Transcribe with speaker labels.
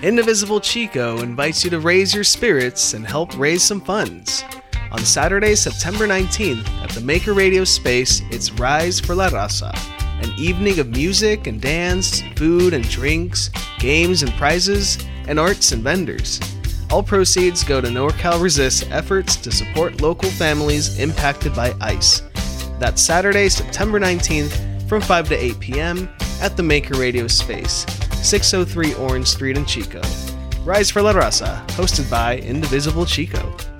Speaker 1: Indivisible Chico invites you to raise your spirits and help raise some funds. On Saturday, September 19th, at the Maker Radio Space, it's Rise for La Raza, an evening of music and dance, food and drinks, games and prizes, and arts and vendors. All proceeds go to NorCal Resist's efforts to support local families impacted by ICE. That's Saturday, September 19th from 5 to 8 p.m. at the Maker Radio Space, 603 Orange Street in Chico. Rise for La Raza, hosted by Indivisible Chico.